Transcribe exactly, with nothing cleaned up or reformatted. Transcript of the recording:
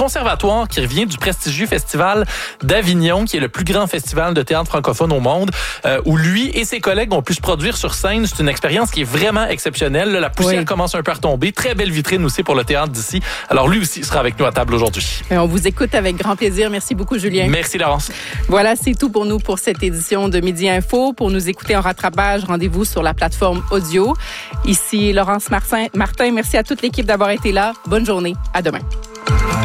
conservatoire qui revient du prestigieux festival d'Avignon, qui est le plus grand festival de théâtre francophone au monde, euh, où lui et ses collègues ont pu se produire sur scène. C'est une expérience qui est vraiment exceptionnelle. La poussière oui. commence un peu à retomber. Très belle vitrine aussi pour le théâtre d'ici. Alors lui aussi sera avec nous à table aujourd'hui. Et on vous écoute avec grand plaisir. Merci beaucoup, Julien. Merci, Laurence. Voilà, c'est tout pour nous pour cette édition de Midi Info. Pour nous écouter en rattrapage, rendez-vous sur la plateforme audio. Ici, Laurence Martin. Martin, merci à toute l'équipe d'avoir été là. Bonne journée. À demain.